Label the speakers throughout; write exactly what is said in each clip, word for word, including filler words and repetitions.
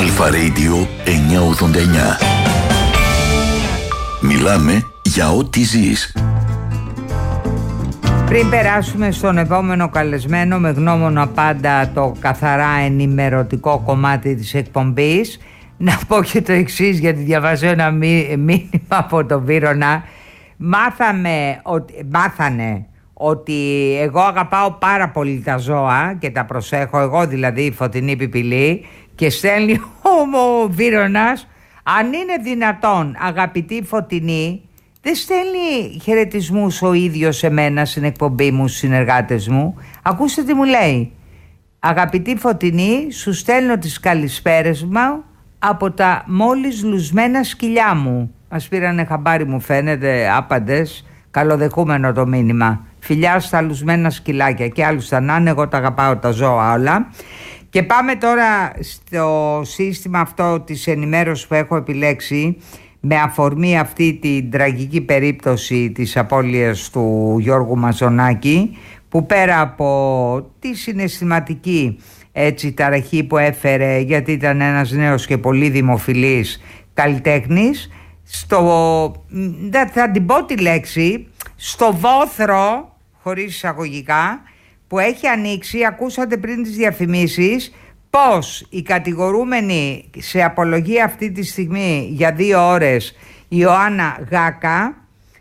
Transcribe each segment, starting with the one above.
Speaker 1: Αλφα Radio εννιακόσια ογδόντα εννιά. Μιλάμε για ό,τι ζεις.
Speaker 2: Πριν περάσουμε στον επόμενο καλεσμένο, με γνώμονα πάντα το καθαρά ενημερωτικό κομμάτι της εκπομπής, να πω και το εξής, γιατί διαβάζω ένα μήνυμα από τον Βύρωνα. Μάθαμε ότι, μάθανε ότι εγώ αγαπάω πάρα πολύ τα ζώα και τα προσέχω, εγώ δηλαδή η Φωτεινή Πιπηλή, και στέλνει ο Βύρωνας, αν είναι δυνατόν αγαπητή Φωτεινή, δεν στέλνει χαιρετισμούς ο ίδιος σε μένα στην εκπομπή μου, στους συνεργάτες μου. Ακούστε τι μου λέει. Αγαπητή Φωτεινή, σου στέλνω τις καλησπέρες μου από τα μόλις λουσμένα σκυλιά μου. Μας πήρανε χαμπάρι, μου φαίνεται, άπαντες. Καλοδεχούμενο το μήνυμα. Φιλιά στα λουσμένα σκυλάκια και άλλους θα να είναι, εγώ τα αγαπάω τα ζώα όλα. Και πάμε τώρα στο σύστημα αυτό της ενημέρωσης που έχω επιλέξει, με αφορμή αυτή την τραγική περίπτωση της απώλειας του Γιώργου Μαζονάκη, που πέρα από τη συναισθηματική έτσι ταραχή που έφερε, γιατί ήταν ένας νέος και πολύ δημοφιλής καλλιτέχνης, στο, θα την πω τη λέξη, στο βόθρο, χωρίς εισαγωγικά, που έχει ανοίξει, ακούσατε πριν τις διαφημίσεις, πως η κατηγορούμενη σε απολογία αυτή τη στιγμή για δύο ώρες, η Ιωάννα Γάκα,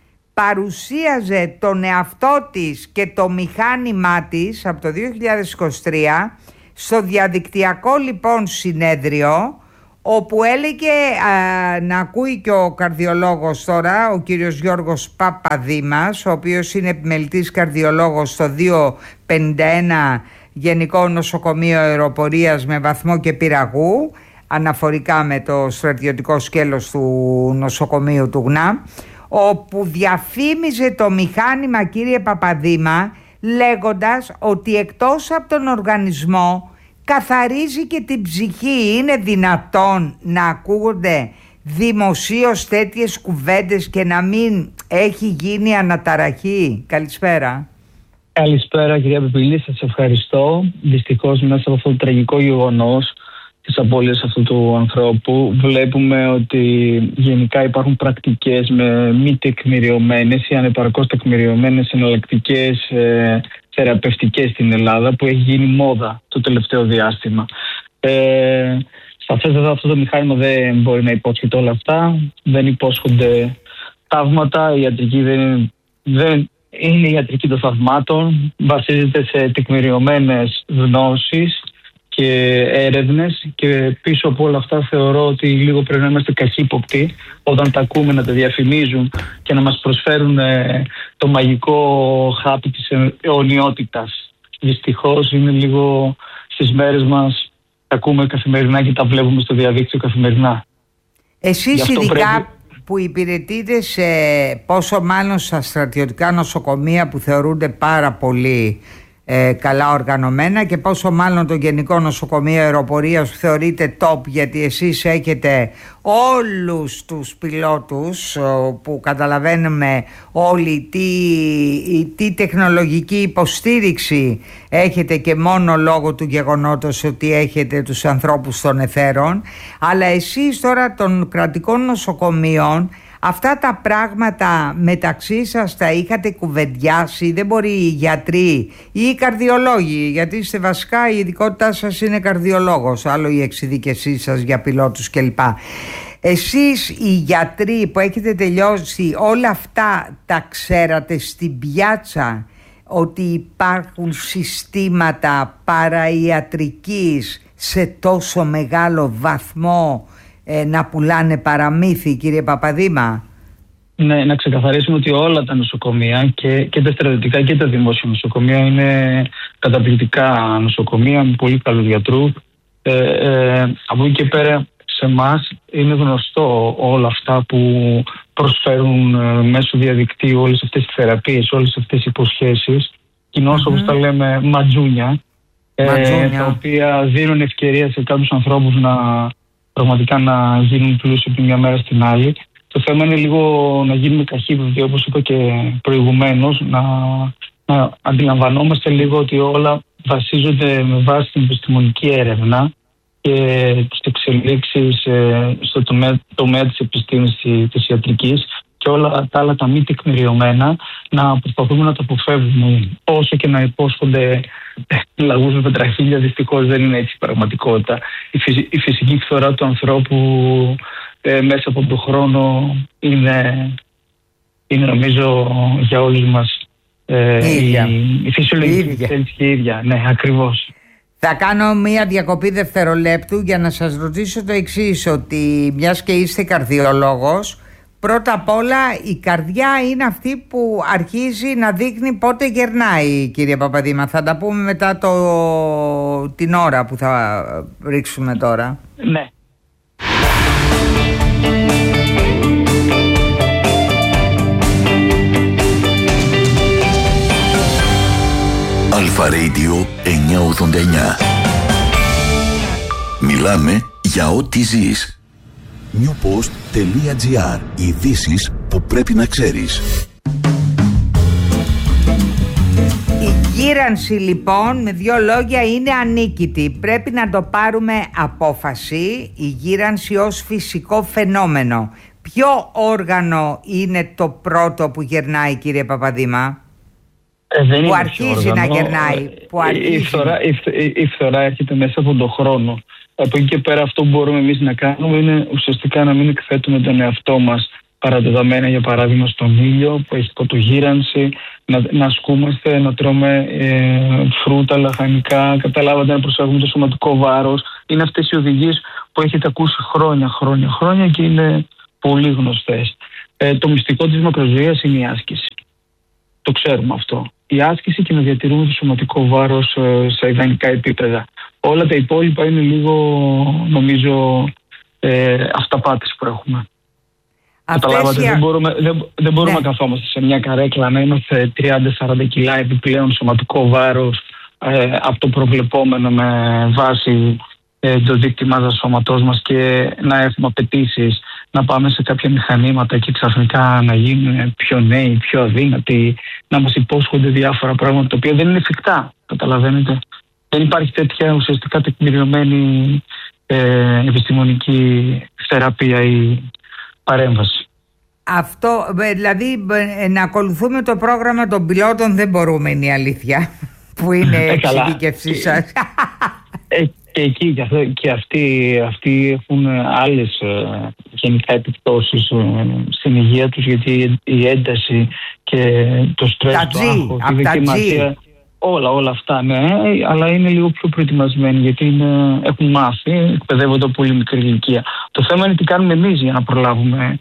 Speaker 2: παρουσίαζε τον εαυτό της και το μηχάνημά της από το δύο χιλιάδες είκοσι τρία στο διαδικτυακό λοιπόν συνέδριο, όπου έλεγε α, να ακούει και ο καρδιολόγος τώρα, ο κύριος Γιώργος Παπαδήμας, ο οποίος είναι επιμελητής καρδιολόγος στο διακόσια πενήντα ένα Γενικό Νοσοκομείο Αεροπορίας με βαθμό και πυραγού, αναφορικά με το στρατιωτικό σκέλος του νοσοκομείου του ΓΝΑ, όπου διαφήμιζε το μηχάνημα, κύριε Παπαδήμα, λέγοντας ότι εκτός από τον οργανισμό καθαρίζει και την ψυχή. Είναι δυνατόν να ακούγονται δημοσίως τέτοιες κουβέντες και να μην έχει γίνει αναταραχή? Καλησπέρα.
Speaker 3: Καλησπέρα κυρία Πιπηλή, σας ευχαριστώ. Δυστυχώς μέσα από αυτό το τραγικό γεγονός της απώλειας αυτού του ανθρώπου βλέπουμε ότι γενικά υπάρχουν πρακτικές με μη τεκμηριωμένες ή ανεπαρκώς τεκμηριωμένες εναλλακτικές ε, θεραπευτικές στην Ελλάδα, που έχει γίνει μόδα το τελευταίο διάστημα. Ε, Σαφέστατα αυτό το μηχάνημα δεν μπορεί να υπόσχεται όλα αυτά, δεν υπόσχονται θαύματα, η ιατρική δεν, δεν είναι η ιατρική των θαυμάτων, βασίζεται σε τεκμηριωμένες γνώσεις και έρευνες, και πίσω από όλα αυτά θεωρώ ότι λίγο πρέπει να είμαστε καχύποπτοι όταν τα ακούμε να τα διαφημίζουν και να μας προσφέρουν ε, το μαγικό χάπι της αιωνιότητας. Δυστυχώς είναι λίγο στις μέρες μας, τα ακούμε καθημερινά και τα βλέπουμε στο διαδίκτυο καθημερινά.
Speaker 2: Εσείς ειδικά
Speaker 3: πρέπει...
Speaker 2: που υπηρετείτε σε, πόσο μάλλον στα στρατιωτικά νοσοκομεία που θεωρούνται πάρα πολύ ε, καλά οργανωμένα, και πόσο μάλλον το Γενικό Νοσοκομείο Αεροπορίας που θεωρείται top, γιατί εσείς έχετε όλους τους πιλότους που καταλαβαίνουμε όλοι τι, τι τεχνολογική υποστήριξη έχετε, και μόνο λόγω του γεγονότος ότι έχετε τους ανθρώπους των εθέρων. Αλλά εσείς τώρα των κρατικών νοσοκομείων αυτά τα πράγματα μεταξύ σας τα είχατε κουβεντιάσει? Δεν μπορεί οι γιατροί ή οι καρδιολόγοι, γιατί είστε βασικά η ειδικότητά σας είναι καρδιολόγος, άλλο η εξειδικευσή σας για πιλότους κλπ. Εσείς οι γιατροί που έχετε τελειώσει όλα αυτά τα ξέρατε στην πιάτσα, ότι υπάρχουν συστήματα παραϊατρικής σε τόσο μεγάλο βαθμό ε, να πουλάνε παραμύθι, κύριε Παπαδήμα?
Speaker 3: Ναι, να ξεκαθαρίσουμε ότι όλα τα νοσοκομεία, και, και τα στρατιωτικά και τα δημόσια νοσοκομεία, είναι καταπληκτικά νοσοκομεία με πολύ καλούς γιατρούς. Ε, ε, από εκεί και πέρα σε εμάς είναι γνωστό όλα αυτά που προσφέρουν ε, μέσω διαδικτύου, όλες αυτές τις θεραπείες, όλες αυτές τις υποσχέσεις, κοινώς mm-hmm. όπως τα λέμε ματζούνια, ε, τα οποία δίνουν ευκαιρία σε κάποιους ανθρώπους να πραγματικά να γίνουν πλούσιοι από μια μέρα στην άλλη. Το θέμα είναι λίγο να γίνουμε καχύποπτοι, όπως είπα και προηγουμένως, να, να αντιλαμβανόμαστε λίγο ότι όλα βασίζονται με βάση την επιστημονική έρευνα και τις εξελίξεις ε, στο τομέα, τομέα της επιστήμης της ιατρικής και όλα τα άλλα τα μη τεκμηριωμένα, να προσπαθούμε να τα αποφεύγουμε. Όσο και να υπόσχονται λαγούς με πετραχίλια, δυστυχώς δεν είναι έτσι η πραγματικότητα. Η, φυσι, η φυσική φθορά του ανθρώπου ε, μέσα από τον χρόνο είναι, είναι νομίζω για όλους μας ε, η, η φυσιολογική εξέλιξη και η ίδια. Ναι, ακριβώς.
Speaker 2: Θα κάνω μία διακοπή δευτερολέπτου για να σας ρωτήσω το εξής, ότι μιας και είστε καρδιολόγος, πρώτα απ' όλα η καρδιά είναι αυτή που αρχίζει να δείχνει πότε γερνάει, κύριε Παπαδήμα. Θα τα πούμε μετά το, την ώρα που θα ρίξουμε τώρα.
Speaker 3: Ναι.
Speaker 1: Αλφα Radio εννιακόσια ογδόντα εννιά. Μιλάμε για ό,τι ζεις. newpost.gr. Ειδήσεις που πρέπει να ξέρεις.
Speaker 2: Η γύρανση λοιπόν, με δύο λόγια, είναι ανίκητη. Πρέπει να το πάρουμε απόφαση. Η γύρανση ως φυσικό φαινόμενο. Ποιο όργανο είναι το πρώτο που γερνάει, κύριε Παπαδήμα?
Speaker 3: Ε, δεν
Speaker 2: που αρχίζει όργανο. να γερνάει. Που αρχίζει.
Speaker 3: Η, φθορά, η, η, η φθορά έρχεται μέσα από τον χρόνο. Από εκεί και πέρα αυτό που μπορούμε εμείς να κάνουμε είναι ουσιαστικά να μην εκθέτουμε τον εαυτό μας παραδεδομένα, για παράδειγμα στον ήλιο που έχει υποτογύρανση, να, να ασκούμαστε, να τρώμε ε, φρούτα, λαχανικά, καταλάβατε, να προσέχουμε το σωματικό βάρος. Είναι αυτές οι οδηγίες που έχετε ακούσει χρόνια, χρόνια, χρόνια και είναι πολύ γνωστές. Ε, το μυστικό της μακροζωίας είναι η άσκηση. Το ξέρουμε αυτό. Η άσκηση και να διατηρούμε το σωματικό βάρος ε, σε ιδανικά επίπεδα. Όλα τα υπόλοιπα είναι λίγο, νομίζω, ε, αυταπάτες που έχουμε. Καταλάβατε, δεν μπορούμε, δεν, δεν μπορούμε ναι. να καθόμαστε σε μια καρέκλα να είμαστε τριάντα με σαράντα κιλά επιπλέον σωματικό βάρος ε, από το προβλεπόμενο με βάση ε, το δίκτυο μάζας σώματός μας και να έχουμε απαιτήσεις να πάμε σε κάποια μηχανήματα και ξαφνικά να γίνουμε πιο νέοι, πιο αδύνατοι, να μας υπόσχονται διάφορα πράγματα τα οποία δεν είναι εφικτά. Καταλαβαίνετε. Δεν υπάρχει τέτοια ουσιαστικά τεκμηριωμένη ε, επιστημονική θεραπεία ή παρέμβαση.
Speaker 2: Αυτό, δηλαδή να ακολουθούμε το πρόγραμμα των πιλότων δεν μπορούμε, είναι η αλήθεια, που είναι η εξειδικευσή σας.
Speaker 3: Ε, και εκεί και αυτοί, αυτοί έχουν άλλες ε, γενικά επιπτώσεις ε, στην υγεία τους, γιατί η ένταση και το στρες, το άγχος, η δοκιμασία, όλα, όλα αυτά, ναι, αλλά είναι λίγο πιο προετοιμασμένοι γιατί είναι, έχουν μάθει, εκπαιδεύονται από πολύ μικρή ηλικία. Το θέμα είναι τι κάνουμε εμείς για να προλάβουμε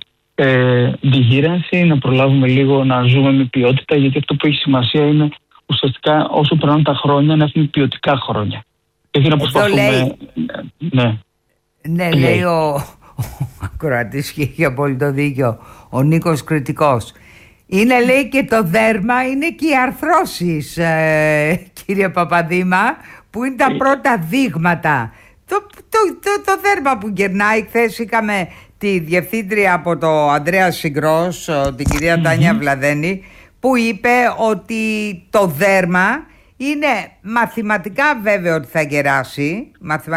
Speaker 3: ε, τη γύρανση, να προλάβουμε λίγο να ζούμε με ποιότητα, γιατί αυτό που έχει σημασία είναι ουσιαστικά όσο περνάνε τα χρόνια να έχουμε ποιοτικά χρόνια. Και να προσπαθούμε... Λέει... Ναι,
Speaker 2: ναι λέει, λέει ο, ο ακροατής και έχει απόλυτο δίκιο, ο Νίκος Κρητικός. Είναι, λέει, και το δέρμα, είναι και οι αρθρώσεις, ε, κύριε Παπαδήμα, που είναι τα πρώτα δείγματα. Το, το, το, το δέρμα που γερνάει. Χθες είχαμε τη διευθύντρια από το Ανδρέα Συγκρός, την κυρία mm-hmm. Τάνια Βλαδένη, που είπε ότι το δέρμα είναι μαθηματικά βέβαιο ότι θα γεράσει,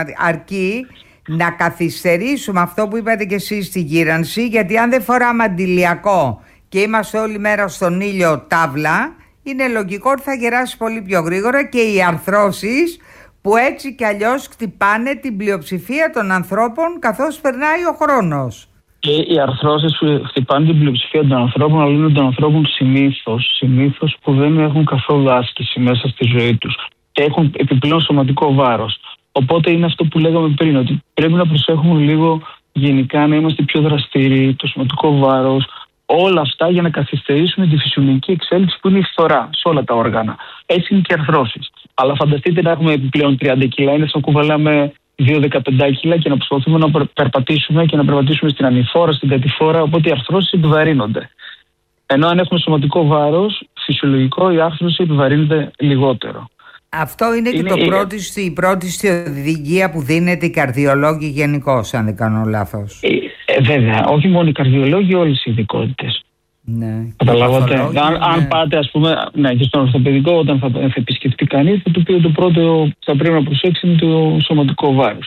Speaker 2: αρκεί να καθυστερήσουμε αυτό που είπατε και εσείς στη γύρανση, γιατί αν δεν φοράμε αντιλιακό και είμαστε όλη μέρα στον ήλιο τάβλα, είναι λογικό ότι θα γεράσει πολύ πιο γρήγορα, και οι αρθρώσεις που έτσι κι αλλιώς χτυπάνε την πλειοψηφία των ανθρώπων καθώς περνάει ο χρόνος.
Speaker 3: Και οι αρθρώσεις που χτυπάνε την πλειοψηφία των ανθρώπων, αλλά είναι των ανθρώπων συνήθως, συνήθως που δεν έχουν καθόλου άσκηση μέσα στη ζωή τους και έχουν επιπλέον σωματικό βάρος. Οπότε είναι αυτό που λέγαμε πριν, ότι πρέπει να προσέχουμε λίγο γενικά να είμαστε πιο δραστήριοι, το σωματικό βάρος, όλα αυτά για να καθυστερήσουμε τη φυσιολογική εξέλιξη που είναι η φθορά σε όλα τα όργανα. Έτσι είναι και οι αρθρώσεις. Αλλά φανταστείτε να έχουμε επιπλέον τριάντα κιλά, είναι σαν κουβαλάμε δύο δεκαπέντε κιλά και να προσπαθούμε να περπατήσουμε και να περπατήσουμε στην ανηφόρα, στην κατηφόρα, οπότε οι αρθρώσεις επιβαρύνονται. Ενώ αν έχουμε σωματικό βάρος, φυσιολογικό, η άρθρωση επιβαρύνεται λιγότερο.
Speaker 2: Αυτό είναι, είναι και το πρώτη, η πρώτη στη οδηγία που δίνεται οι καρδιολόγοι γενικώς, αν δεν κάνω λάθος. Ε,
Speaker 3: ε, βέβαια, όχι μόνο οι καρδιολόγοι, όλες οι ειδικότητες.
Speaker 2: Ναι.
Speaker 3: Καταλάβατε. Αν, ναι. αν πάτε, ας πούμε, ναι, και στον ορθοπαιδικό, όταν θα, θα επισκεφτεί κανείς, θα του πει ότι το πρώτο που θα πρέπει να προσέξει είναι το σωματικό βάρος.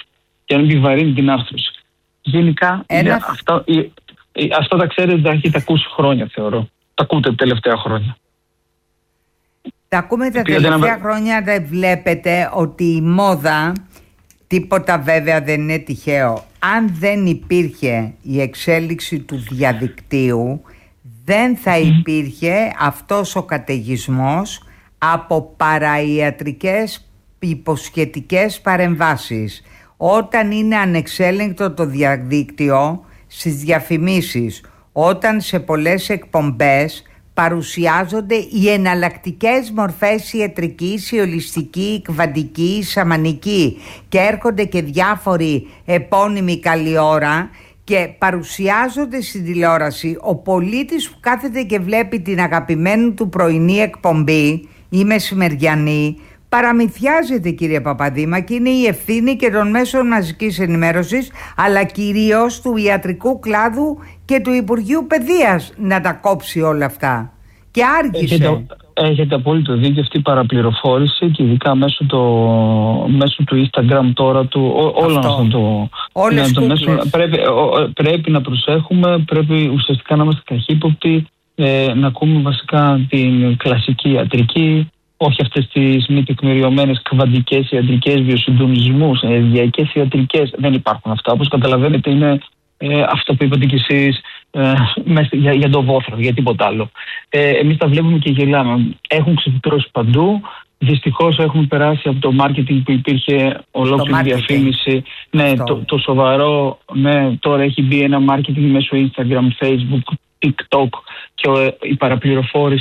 Speaker 3: και να επιβαρύνει την άρθρωση. Γενικά,
Speaker 2: Ένα...
Speaker 3: αυτά, αυτά τα ξέρετε, τα έχετε ακούσει χρόνια, θεωρώ. Τα ακούτε τα τελευταία χρόνια.
Speaker 2: Τα ακούμε τα τελευταία να... χρόνια, δεν βλέπετε ότι η μόδα, τίποτα βέβαια δεν είναι τυχαίο. Αν δεν υπήρχε η εξέλιξη του διαδικτύου, δεν θα υπήρχε αυτός ο καταιγισμός από παραϊατρικές υποσχετικές παρεμβάσεις. Όταν είναι ανεξέλεγκτο το διαδίκτυο στις διαφημίσεις, όταν σε πολλές εκπομπές παρουσιάζονται οι εναλλακτικές μορφές ιατρικής, η ολιστική, η κβαντική, η σαμανική, και έρχονται και διάφοροι επώνυμοι καλή ώρα και παρουσιάζονται στην τηλεόραση, ο πολίτης που κάθεται και βλέπει την αγαπημένη του πρωινή εκπομπή ή μεσημεριανή παραμυθιάζεται, κύριε Παπαδήμα, και είναι η ευθύνη και των μέσων μαζικής ενημέρωσης, αλλά κυρίως του ιατρικού κλάδου και του Υπουργείου Παιδείας να τα κόψει όλα αυτά. Και άργησε.
Speaker 3: Έχετε, έχετε απόλυτο δίκιο, αυτή η παραπληροφόρηση, και ειδικά μέσω, το, μέσω του Instagram τώρα, του, ό, όλων αυτών το,
Speaker 2: όλες
Speaker 3: ναι, το μέσο, πρέπει, ό, πρέπει να προσέχουμε, πρέπει ουσιαστικά να είμαστε καχύποπτοι, ε, να ακούμε βασικά την κλασική ιατρική, όχι αυτές τις μη τεκμηριωμένες κβαντικές ιατρικές, βιοσυντονισμούς, ενεργειακές ιατρικές. Δεν υπάρχουν αυτά. Όπως καταλαβαίνετε, είναι ε, αυτό που είπατε κι εσείς, ε, για, για το βόθρο, για τίποτα άλλο. Ε, εμείς τα βλέπουμε και γελάμε. Έχουν ξεφυτρώσει παντού. Δυστυχώς έχουμε περάσει από το marketing που υπήρχε ολόκληρη διαφήμιση. Ναι, το, το σοβαρό, ναι, τώρα έχει μπει ένα marketing μέσω Instagram, Facebook, TikTok, και η παραπληροφόρηση